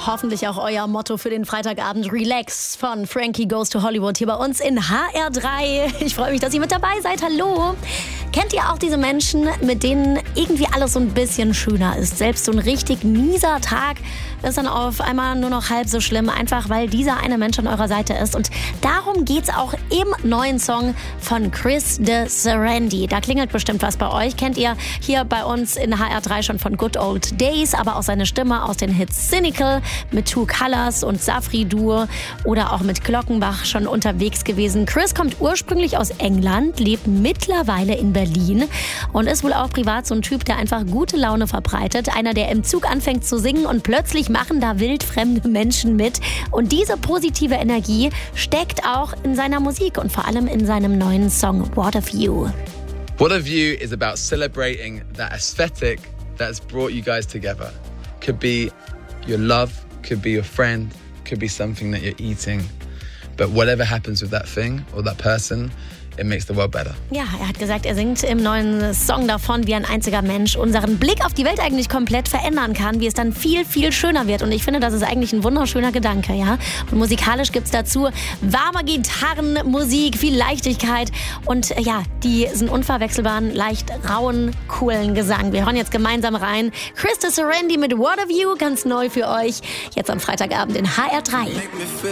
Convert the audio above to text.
Hoffentlich auch euer Motto für den Freitagabend. Relax von Frankie Goes to Hollywood hier bei uns in HR3. Ich freue mich, dass ihr mit dabei seid. Hallo. Kennt ihr auch diese Menschen, mit denen irgendwie alles so ein bisschen schöner ist? Selbst so ein richtig mieser Tag ist dann auf einmal nur noch halb so schlimm, einfach weil dieser eine Mensch an eurer Seite ist. Und darum geht's auch im neuen Song von Chris de Serendi. Da klingelt bestimmt was bei euch. Kennt ihr hier bei uns in HR3 schon von Good Old Days, aber auch seine Stimme aus den Hits Cynical mit Two Colors und Safri Duo oder auch mit Glockenbach schon unterwegs gewesen. Chris kommt ursprünglich aus England, lebt mittlerweile in Berlin und ist wohl auch privat so ein Typ, der einfach gute Laune verbreitet. Einer, der im Zug anfängt zu singen und plötzlich machen da wildfremde Menschen mit. Und diese positive Energie steckt auch in seiner Musik und vor allem in seinem neuen Song What of You. What of You is about celebrating that aesthetic that has brought you guys together. Could be your love, could be your friend, could be something that you're eating. But whatever happens with that thing or that person, it makes the world better. Ja, er hat gesagt, er singt im neuen Song davon, wie ein einziger Mensch unseren Blick auf die Welt eigentlich komplett verändern kann, wie es dann viel, viel schöner wird. Und ich finde, das ist eigentlich ein wunderschöner Gedanke, ja. Und musikalisch gibt's dazu warme Gitarrenmusik, viel Leichtigkeit und ja, diesen unverwechselbaren, leicht rauen, coolen Gesang. Wir hören jetzt gemeinsam rein. Chris de Serendi mit What of You, ganz neu für euch, jetzt am Freitagabend in HR3.